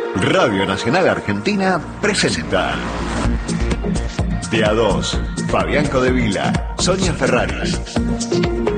Radio Nacional Argentina presenta De A2, Fabián Codevila, Sonia Ferraris.